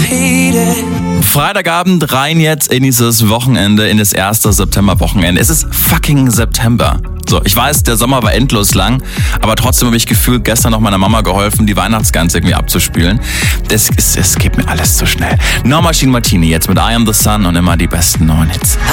repeat it. Freitagabend rein jetzt in dieses Wochenende, in das erste Septemberwochenende. Es ist fucking September. So, ich weiß, der Sommer war endlos lang, aber trotzdem habe ich gefühlt gestern noch meiner Mama geholfen, die Weihnachtsgans irgendwie abzuspielen. Es geht mir alles zu schnell. Norma Jean Martini jetzt mit I Am The Sun und immer die besten neuen Hits.